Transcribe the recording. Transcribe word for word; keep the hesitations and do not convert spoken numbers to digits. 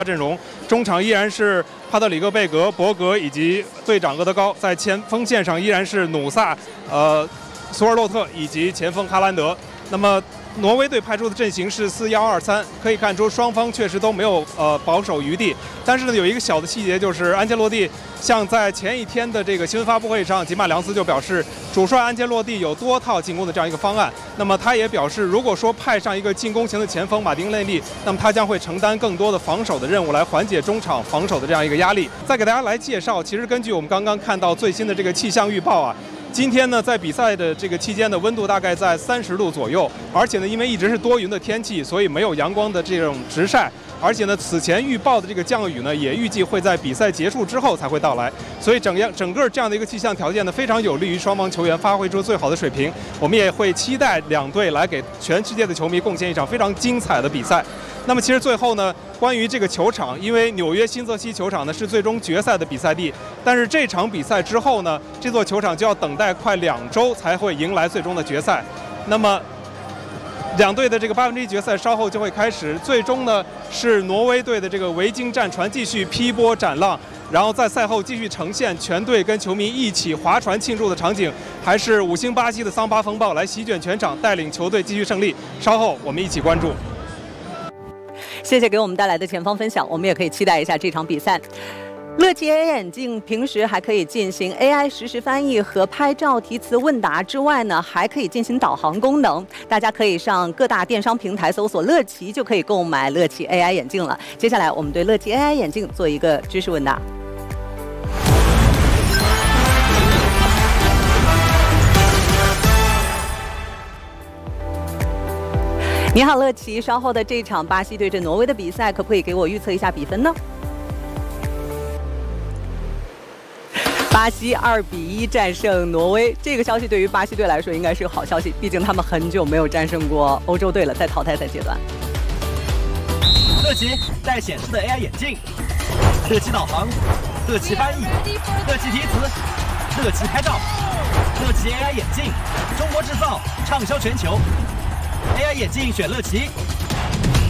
阵容，中场依然是帕特里克·贝格、博格以及队长厄德高，在前锋线上依然是努萨、呃索尔洛特以及前锋哈兰德。那么挪威队派出的阵型是四幺二三，可以看出双方确实都没有呃保守余地。但是呢，有一个小的细节，就是安切洛蒂像在前一天的这个新闻发布会上，吉马良斯就表示，主帅安切洛蒂有多套进攻的这样一个方案。那么他也表示，如果说派上一个进攻型的前锋马丁内利，那么他将会承担更多的防守的任务，来缓解中场防守的这样一个压力。再给大家来介绍，其实根据我们刚刚看到最新的这个气象预报啊。今天呢，在比赛的这个期间的温度大概在三十度左右，而且呢，因为一直是多云的天气，所以没有阳光的这种直晒，而且呢，此前预报的这个降雨呢，也预计会在比赛结束之后才会到来，所以整样整个这样的一个气象条件呢，非常有利于双方球员发挥出最好的水平。我们也会期待两队来给全世界的球迷贡献一场非常精彩的比赛。那么其实最后呢，关于这个球场，因为纽约新泽西球场呢是最终决赛的比赛地，但是这场比赛之后呢，这座球场就要等待快两周才会迎来最终的决赛。那么两队的这个八分之一决赛稍后就会开始，最终呢是挪威队的这个维京战船继续劈波斩浪，然后在赛后继续呈现全队跟球迷一起划船庆祝的场景，还是五星巴西的桑巴风暴来席卷全场，带领球队继续胜利。稍后我们一起关注。 谢谢给我们带来的前方分享，我们也可以期待一下这场比赛。乐奇 A I 眼镜平时还可以进行 A I 实时翻译和拍照提词问答之外呢，还可以进行导航功能。大家可以上各大电商平台搜索乐奇，就可以购买乐奇 A I 眼镜了。接下来我们对乐奇 A I 眼镜做一个知识问答。你好，乐奇，稍后的这场巴西对阵挪威的比赛，可不可以给我预测一下比分呢？巴西二比一战胜挪威，这个消息对于巴西队来说应该是个好消息，毕竟他们很久没有战胜过欧洲队了，在淘汰赛阶段。 乐奇带显示的 A I 眼镜，乐奇导航，乐奇翻译，乐奇提词，乐奇拍照，乐奇 A I 眼镜，中国制造，畅销全球。A I 眼镜选乐奇，